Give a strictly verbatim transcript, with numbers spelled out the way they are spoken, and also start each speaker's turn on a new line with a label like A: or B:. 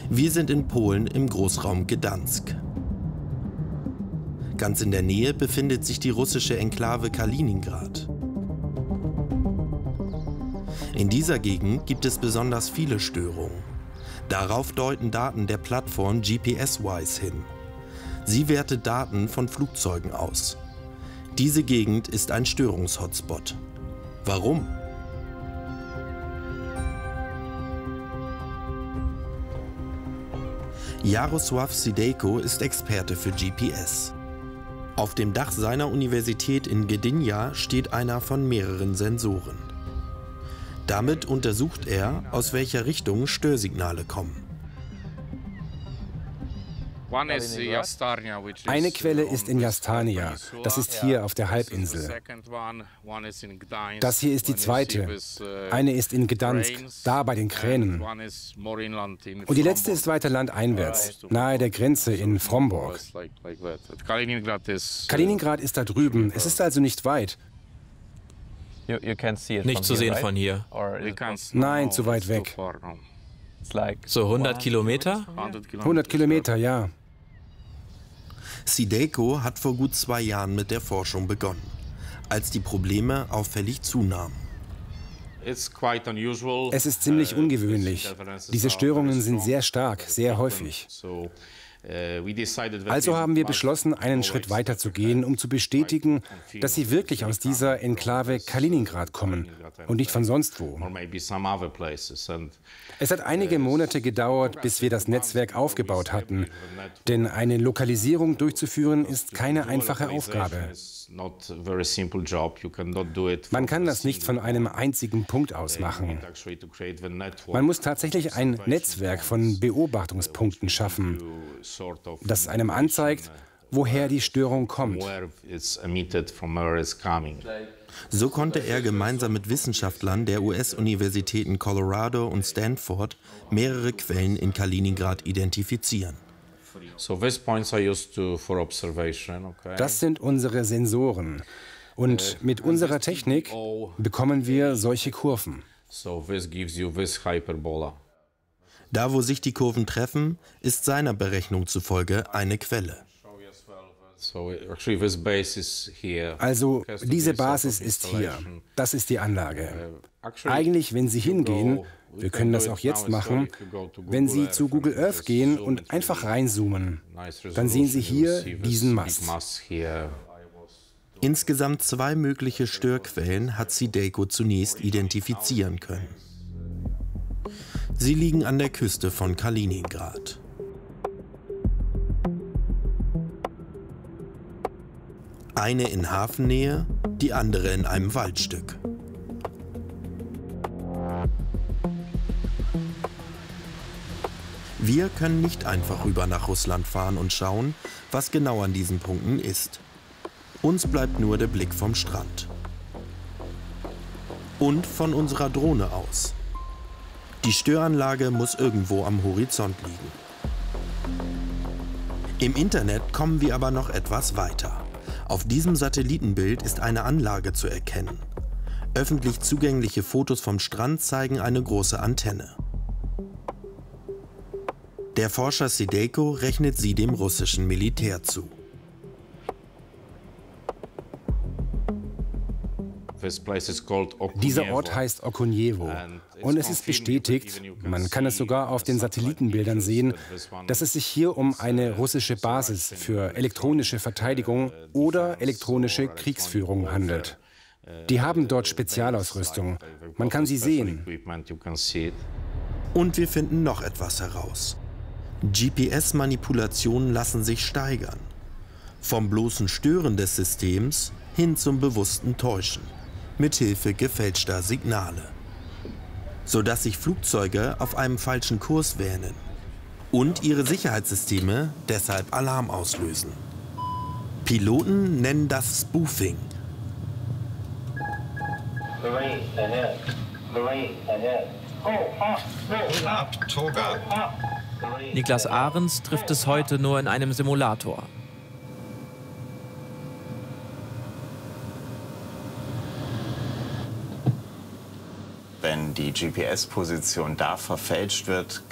A: Wir sind in Polen im Großraum Gdansk. Ganz in der Nähe befindet sich die russische Enklave Kaliningrad. In dieser Gegend gibt es besonders viele Störungen. Darauf deuten Daten der Plattform G P S-Wise hin. Sie wertet Daten von Flugzeugen aus. Diese Gegend ist ein Störungshotspot. Warum? Jarosław Sidejko ist Experte für G P S. Auf dem Dach seiner Universität in Gdynia steht einer von mehreren Sensoren. Damit untersucht er, aus welcher Richtung Störsignale kommen.
B: Eine Quelle ist in Jastania, das ist hier auf der Halbinsel. Das hier ist die zweite. Eine ist in Gdansk, da bei den Kränen. Und die letzte ist weiter landeinwärts, nahe der Grenze in Frombork. Kaliningrad ist da drüben, es ist also nicht weit.
C: Nicht zu sehen von hier.
B: Nein, zu weit weg.
C: So hundert Kilometer?
B: hundert Kilometer, ja.
A: Sidejko hat vor gut zwei Jahren mit der Forschung begonnen, als die Probleme auffällig zunahmen.
B: Es ist ziemlich ungewöhnlich. Diese Störungen sind sehr stark, sehr häufig. Also haben wir beschlossen, einen Schritt weiter zu gehen, um zu bestätigen, dass sie wirklich aus dieser Enklave Kaliningrad kommen und nicht von sonst wo. Es hat einige Monate gedauert, bis wir das Netzwerk aufgebaut hatten, denn eine Lokalisierung durchzuführen ist keine einfache Aufgabe. Man kann das nicht von einem einzigen Punkt aus machen. Man muss tatsächlich ein Netzwerk von Beobachtungspunkten schaffen, das einem anzeigt, woher die Störung kommt.
A: So konnte er gemeinsam mit Wissenschaftlern der U S-Universitäten Colorado und Stanford mehrere Quellen in Kaliningrad identifizieren.
B: Das sind unsere Sensoren. Und mit unserer Technik bekommen wir solche Kurven.
A: Da, wo sich die Kurven treffen, ist seiner Berechnung zufolge eine Quelle.
B: Also diese Basis ist hier. Das ist die Anlage. Eigentlich, wenn Sie hingehen, wir können das auch jetzt machen, wenn Sie zu Google Earth gehen und einfach reinzoomen, dann sehen Sie hier diesen Mast.
A: Insgesamt zwei mögliche Störquellen hat Sidejko zunächst identifizieren können. Sie liegen an der Küste von Kaliningrad. Eine in Hafennähe, die andere in einem Waldstück. Wir können nicht einfach rüber nach Russland fahren und schauen, was genau an diesen Punkten ist. Uns bleibt nur der Blick vom Strand. Und von unserer Drohne aus. Die Störanlage muss irgendwo am Horizont liegen. Im Internet kommen wir aber noch etwas weiter. Auf diesem Satellitenbild ist eine Anlage zu erkennen. Öffentlich zugängliche Fotos vom Strand zeigen eine große Antenne. Der Forscher Sidejko rechnet sie dem russischen Militär zu.
B: Dieser Ort heißt Okunjewo und es ist bestätigt, man kann es sogar auf den Satellitenbildern sehen, dass es sich hier um eine russische Basis für elektronische Verteidigung oder elektronische Kriegsführung handelt. Die haben dort Spezialausrüstung, man kann sie sehen.
A: Und wir finden noch etwas heraus. G P S-Manipulationen lassen sich steigern. Vom bloßen Stören des Systems hin zum bewussten Täuschen. Mithilfe gefälschter Signale, sodass sich Flugzeuge auf einem falschen Kurs wähnen und ihre Sicherheitssysteme deshalb Alarm auslösen. Piloten nennen das Spoofing.
C: Niklas Ahrens trifft es heute nur in einem Simulator.
D: Wenn die G P S-Position da verfälscht wird,